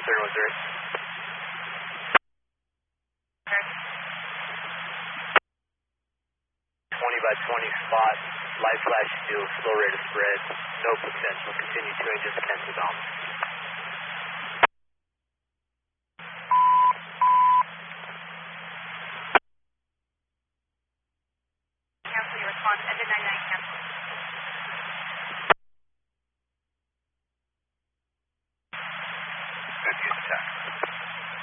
20 by 20 spot, light flash field, slow rate of spread, no potential, continue changes, cancel down. Cancel your response, ended 99 cancel.